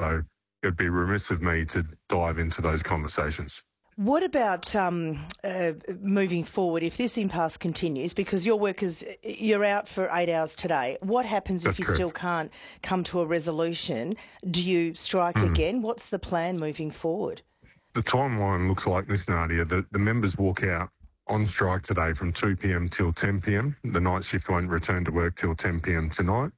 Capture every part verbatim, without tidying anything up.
So it'd be remiss of me to dive into those conversations. What about um, uh, moving forward if this impasse continues? Because your workers, you're out for eight hours today. What happens That's if you correct. still can't come to a resolution? Do you strike mm. again? What's the plan moving forward? The timeline looks like this, Nadia. The, the members walk out on strike today from two p.m. till ten p.m. The night shift won't return to work till ten p.m. tonight.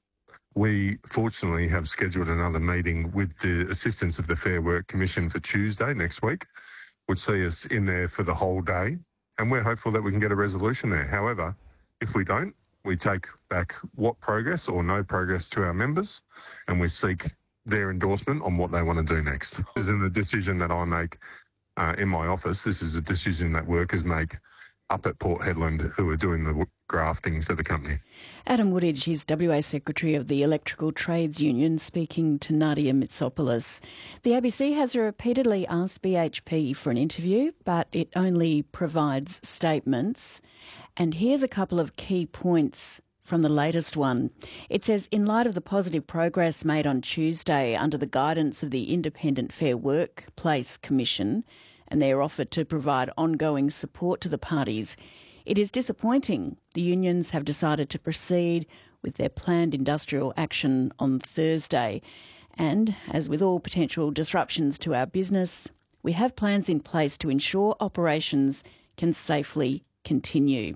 We fortunately have scheduled another meeting with the assistance of the Fair Work Commission for Tuesday next week, would see us in there for the whole day, and we're hopeful that we can get a resolution there. However, if we don't, we take back what progress or no progress to our members, and we seek their endorsement on what they want to do next. This isn't a decision that I make uh, in my office. This is a decision that workers make up at Port Hedland who are doing the grafting for the company. Adam Woodidge, he's W A Secretary of the Electrical Trades Union, speaking to Nadia Mitsopoulos. The A B C has repeatedly asked B H P for an interview, but it only provides statements. And here's a couple of key points from the latest one. It says, in light of the positive progress made on Tuesday under the guidance of the Independent Fair Workplace Commission and their offer to provide ongoing support to the parties, it is disappointing the unions have decided to proceed with their planned industrial action on Thursday. And, as with all potential disruptions to our business, we have plans in place to ensure operations can safely continue.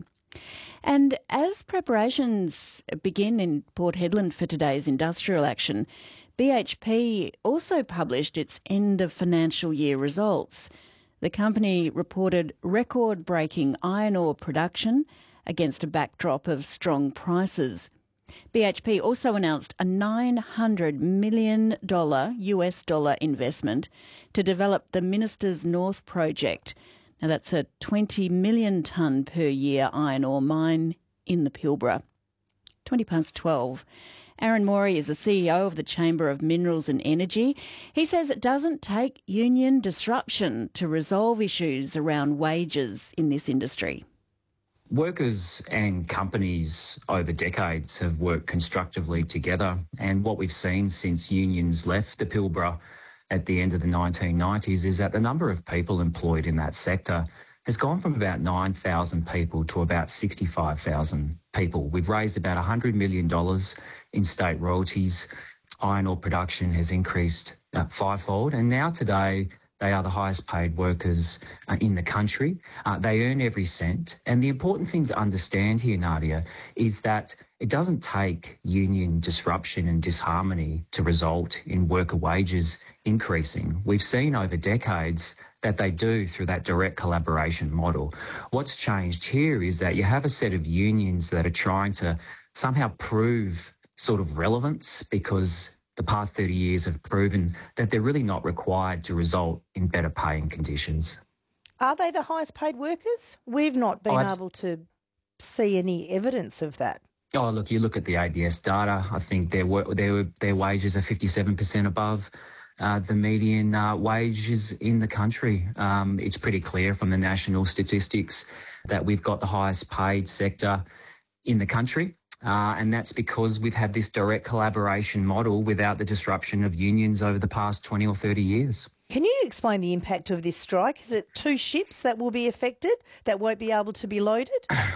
And as preparations begin in Port Hedland for today's industrial action, B H P also published its end of financial year results. The company reported record-breaking iron ore production against a backdrop of strong prices. B H P also announced a nine hundred million dollars U S dollar investment to develop the Ministers North project. Now, that's a twenty million tonne per year iron ore mine in the Pilbara. twenty past twelve. Aaron Morey is the C E O of the Chamber of Minerals and Energy. He says it doesn't take union disruption to resolve issues around wages in this industry. Workers and companies over decades have worked constructively together, and what we've seen since unions left the Pilbara at the end of the nineteen nineties is that the number of people employed in that sector has gone from about nine thousand people to about sixty-five thousand people. We've raised about one hundred million dollars in state royalties. Iron ore production has increased uh, fivefold, and now today they are the highest paid workers uh, in the country. Uh, they earn every cent. And the important thing to understand here, Nadia, is that it doesn't take union disruption and disharmony to result in worker wages increasing. We've seen over decades that they do through that direct collaboration model. What's changed here is that you have a set of unions that are trying to somehow prove sort of relevance, because the past thirty years have proven that they're really not required to result in better paying conditions. Are they the highest paid workers? We've not been I've... able to see any evidence of that. Oh, look, you look at the A B S data. I think their their their wages are fifty-seven percent above uh, the median uh, wages in the country. Um, it's pretty clear from the national statistics that we've got the highest paid sector in the country. Uh, and that's because we've had this direct collaboration model without the disruption of unions over the past twenty or thirty years. Can you explain the impact of this strike? Is it two ships that will be affected that won't be able to be loaded?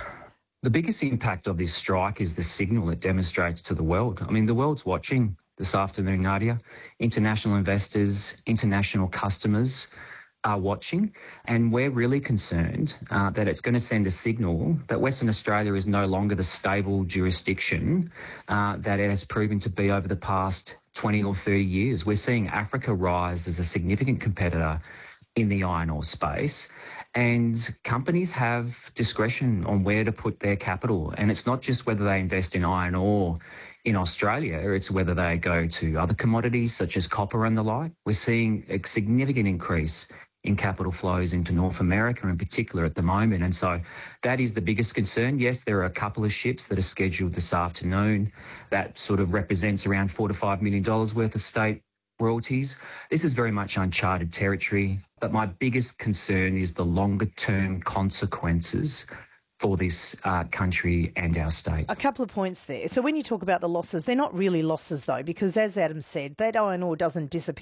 The biggest impact of this strike is the signal it demonstrates to the world. I mean, the world's watching this afternoon, Nadia. International investors, international customers are watching, and we're really concerned uh, that it's going to send a signal that Western Australia is no longer the stable jurisdiction uh, that it has proven to be over the past twenty or thirty years. We're seeing Africa rise as a significant competitor in the iron ore space, and companies have discretion on where to put their capital. And it's not just whether they invest in iron ore in Australia, it's whether they go to other commodities such as copper and the like. We're seeing a significant increase in capital flows into North America in particular at the moment. And so that is the biggest concern. Yes, there are a couple of ships that are scheduled this afternoon. That sort of represents around four to five million dollars worth of state royalties. This is very much uncharted territory, but my biggest concern is the longer term consequences for this uh, country and our state. A couple of points there. So when you talk about the losses, they're not really losses though, because as Adam said, that iron ore doesn't disappear